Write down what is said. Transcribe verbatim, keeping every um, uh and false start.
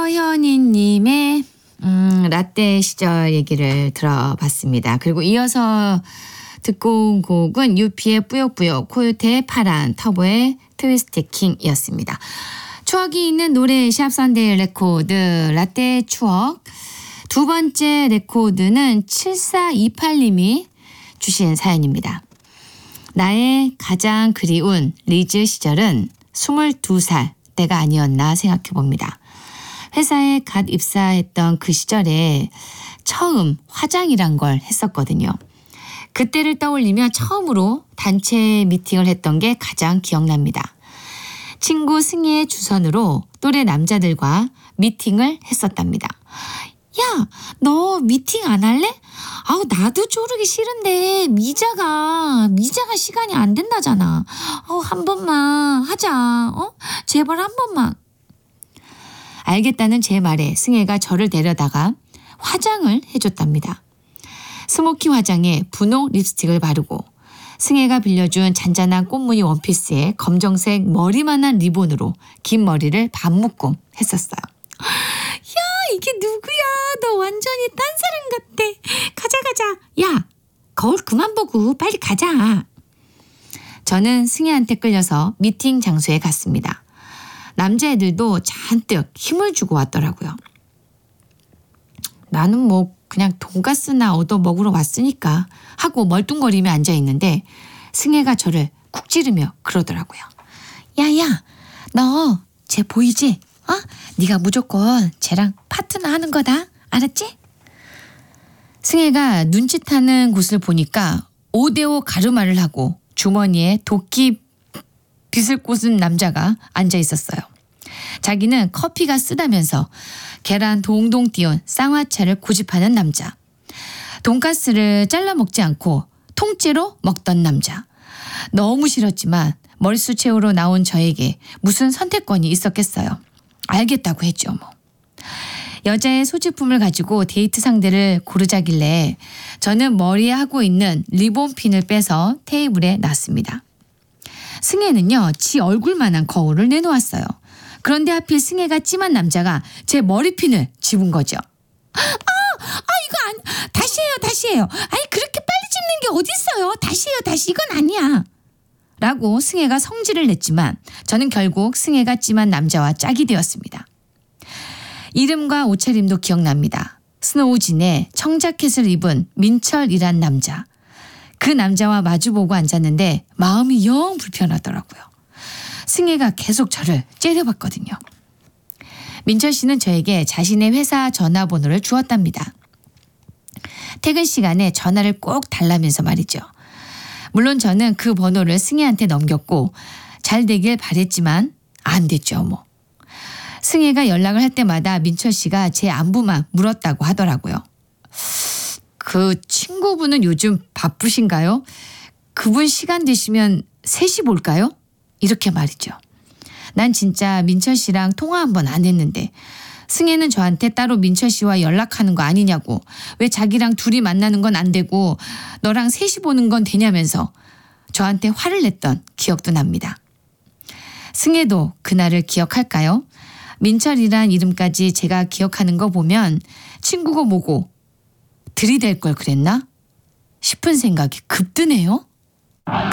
서현희님의 음, 라떼 시절 얘기를 들어봤습니다. 그리고 이어서 듣고 온 곡은 유피의 뿌요뿌요, 코요태의 파란, 터보의 트위스트 킹이었습니다. 추억이 있는 노래 샵 선데이 레코드 라떼의 추억. 두 번째 레코드는 칠사이팔님이 주신 사연입니다. 나의 가장 그리운 리즈 시절은 스물두 살 때가 아니었나 생각해 봅니다. 회사에 갓 입사했던 그 시절에 처음 화장이란 걸 했었거든요. 그때를 떠올리며 처음으로 단체 미팅을 했던 게 가장 기억납니다. 친구 승희의 주선으로 또래 남자들과 미팅을 했었답니다. 야, 너 미팅 안 할래? 아우, 나도 쪼르기 싫은데 미자가 미자가 시간이 안 된다잖아. 어, 한 번만 하자. 어? 제발 한 번만. 알겠다는 제 말에 승혜가 저를 데려다가 화장을 해줬답니다. 스모키 화장에 분홍 립스틱을 바르고 승혜가 빌려준 잔잔한 꽃무늬 원피스에 검정색 머리만한 리본으로 긴 머리를 반묶음 했었어요. 야, 이게 누구야? 너 완전히 딴 사람 같아. 가자 가자. 야, 거울 그만 보고 빨리 가자. 저는 승혜한테 끌려서 미팅 장소에 갔습니다. 남자애들도 잔뜩 힘을 주고 왔더라고요. 나는 뭐 그냥 돈가스나 얻어 먹으러 왔으니까 하고 멀뚱거리며 앉아있는데 승혜가 저를 쿡 찌르며 그러더라고요. 야야, 너 쟤 보이지? 어? 네가 무조건 쟤랑 파트너 하는 거다. 알았지? 승혜가 눈짓하는 곳을 보니까 오대오 가르마를 하고 주머니에 도끼 빗을 꽂은 남자가 앉아 있었어요. 자기는 커피가 쓰다면서 계란 동동 띄운 쌍화차를 고집하는 남자. 돈가스를 잘라 먹지 않고 통째로 먹던 남자. 너무 싫었지만 머릿수 채우러 나온 저에게 무슨 선택권이 있었겠어요. 알겠다고 했죠 뭐. 여자의 소지품을 가지고 데이트 상대를 고르자길래 저는 머리에 하고 있는 리본핀을 빼서 테이블에 놨습니다. 승혜는요, 지 얼굴만한 거울을 내놓았어요. 그런데 하필 승혜가 찜한 남자가 제 머리핀을 집은 거죠. 아, 아 이거 안, 다시 해요, 다시 해요. 아니 그렇게 빨리 집는 게 어딨어요. 다시 해요, 다시. 이건 아니야. 라고 승혜가 성질을 냈지만 저는 결국 승혜가 찜한 남자와 짝이 되었습니다. 이름과 옷차림도 기억납니다. 스노우진에 청자켓을 입은 민철이란 남자. 그 남자와 마주보고 앉았는데 마음이 영 불편하더라고요. 승혜가 계속 저를 째려봤거든요. 민철 씨는 저에게 자신의 회사 전화번호를 주었답니다. 퇴근 시간에 전화를 꼭 달라면서 말이죠. 물론 저는 그 번호를 승혜한테 넘겼고 잘 되길 바랬지만 안 됐죠 뭐. 승혜가 연락을 할 때마다 민철 씨가 제 안부만 물었다고 하더라고요. 그 친구분은 요즘 바쁘신가요? 그분 시간 되시면 셋이 볼까요? 이렇게 말이죠. 난 진짜 민철 씨랑 통화 한 번 안 했는데 승혜는 저한테 따로 민철 씨와 연락하는 거 아니냐고, 왜 자기랑 둘이 만나는 건 안 되고 너랑 셋이 보는 건 되냐면서 저한테 화를 냈던 기억도 납니다. 승혜도 그날을 기억할까요? 민철이란 이름까지 제가 기억하는 거 보면 친구고 뭐고 들이댈 걸 그랬나 싶은 생각이 급 드네요.